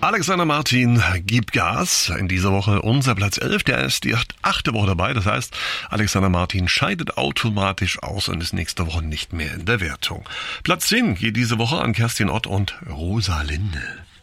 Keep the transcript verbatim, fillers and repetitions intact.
Alexander Martin gibt Gas. In dieser Woche unser Platz elf. Der ist die achte Woche dabei. Das heißt, Alexander Martin scheidet automatisch aus und ist nächste Woche nicht mehr in der Wertung. Platz zehn geht diese Woche an Kerstin Ott und Rosalinde.